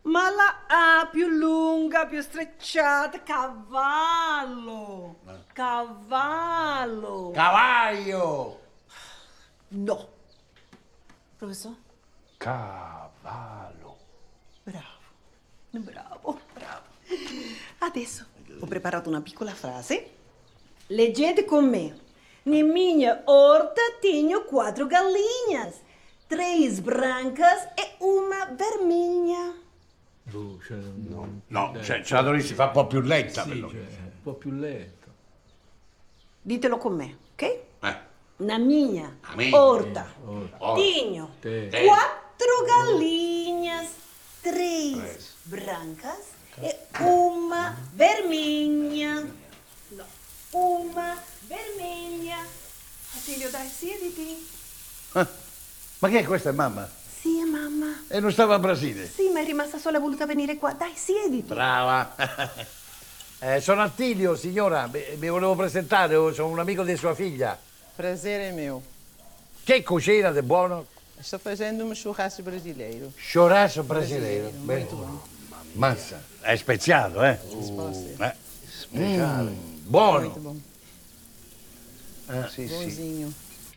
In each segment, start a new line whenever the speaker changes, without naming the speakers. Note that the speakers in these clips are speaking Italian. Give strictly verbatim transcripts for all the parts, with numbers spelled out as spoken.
Ma la A più lunga, più strecciata, cavallo. Cavallo.
Cavaglio!
No. Professor?
Cavallo.
Bravo. Bravo, bravo. Adesso ho preparato una piccola frase. Leggete con me. Na minha horta tenho quattro galinhas, três brancas e uma vermelha.
Oh, cioè,
No, no, cioè, ce la dovresti fare un po' più lenta,
sì,
però.
cioè, un po' più lento.
Ditelo con me, ok?
Eh.
Na minha
Na minha
horta
horta
tenho
Te.
quattro galinhas, três brancas e uma vermelha. No, uma vermelha. Attilio, dai, siediti.
Ah, ma che è questa, è mamma?
Sì, è mamma.
E non stava a Brasile?
Sì, ma è rimasta sola e è voluta venire qua. Dai, siediti.
Brava. eh, sono Attilio, signora. Mi, mi volevo presentare, io sono un amico di sua figlia.
Prazer é meu.
Che cucina di buono?
Estou fazendo um churrasco brasileiro.
Churrasco brasileiro. Bene. Massa. È speziato, eh?
Uh.
eh. Speciale. Mm, buono.
Muito bom.
Eh, sì, sì.
Bonzinho.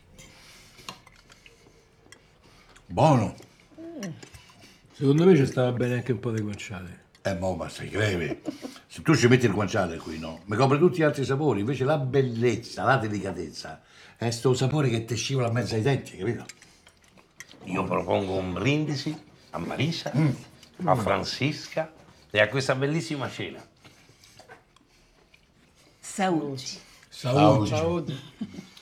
Buono.
Secondo me ci stava bene anche un po' di guanciale.
Eh, mo, ma sei greve. Se tu ci metti il guanciale qui, no? Mi copre tutti gli altri sapori. Invece la bellezza, la delicatezza, è sto sapore che ti scivola a mezzo ai denti, capito?
Io propongo un brindisi a Marisa, mm. a Francisca e a questa bellissima cena.
Saúde.
Saúde.
Saúde.